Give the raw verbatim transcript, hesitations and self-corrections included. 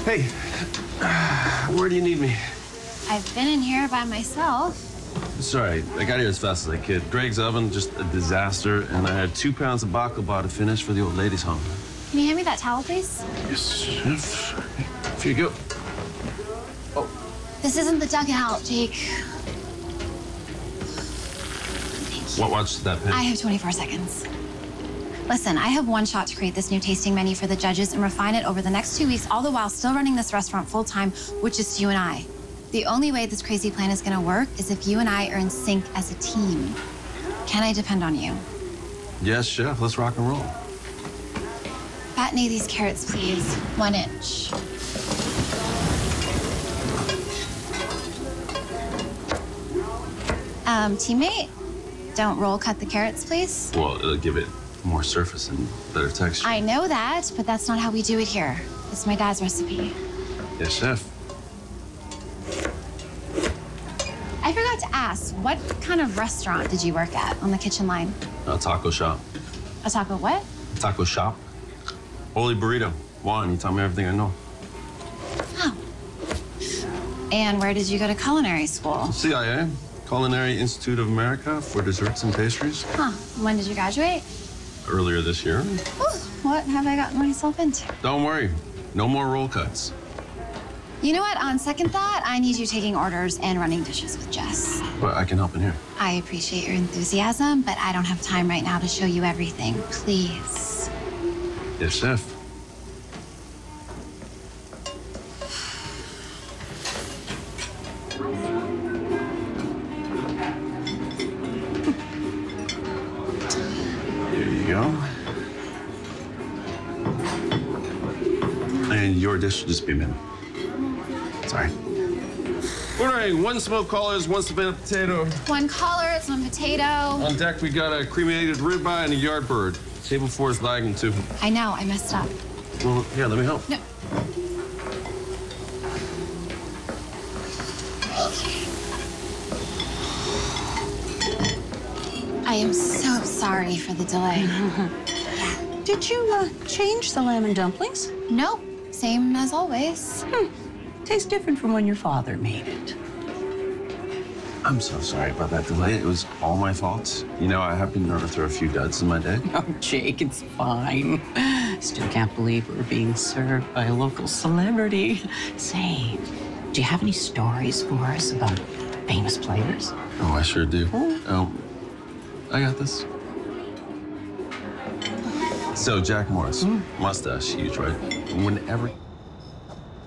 Hey, where do you need me? I've been in here by myself. Sorry, I got here as fast as I could. Greg's oven, just a disaster, and I had two pounds of baklava to finish for the old ladies' home. Can you hand me that towel, please? Yes, chef. Here you go. Oh. This isn't the dugout, Jake. What watch that pen? I have twenty-four seconds. Listen, I have one shot to create this new tasting menu for the judges and refine it over the next two weeks, all the while still running this restaurant full-time, which is you and I. The only way this crazy plan is gonna work is if you and I are in sync as a team. Can I depend on you? Yes, chef. Let's rock and roll. Fatten these carrots, please. One inch. Um, teammate, don't roll cut the carrots, please. Well, it'll give it more surface and better texture. I know that, but that's not how we do it here. It's my dad's recipe. Yes, chef. I forgot to ask, what kind of restaurant did you work at on the kitchen line? A taco shop. A taco what? Taco shop. Holy burrito. Juan, you tell me everything I know. Oh. And where did you go to culinary school? C I A, Culinary Institute of America for Desserts and Pastries. Huh. When did you graduate? Earlier this year. Ooh, what have I gotten myself into? Don't worry. No more roll cuts. You know what? On second thought, I need you taking orders and running dishes with Jess. But I can help in here. I appreciate your enthusiasm, but I don't have time right now to show you everything. Please. Yes, chef. There you go. And your dish will just be a minute. Sorry. Ordering one smoked collars, one spent potato. One collards, one potato. On deck, we got a cremated ribeye and a yard bird. Table four is lagging, too. I know, I messed up. Well, yeah, let me help. No. I am so sorry for the delay. Did you uh, change the lamb and dumplings? Nope, same as always. Hmm. Tastes different from when your father made it. I'm so sorry about that delay. It was all my fault. You know, I have been known to throw a few duds in my day. Oh, Jake, it's fine. Still can't believe we're being served by a local celebrity. Say, do you have any stories for us about famous players? Oh, I sure do. Oh. Oh, I got this. So, Jack Morris, mm. mustache, huge, right? Whenever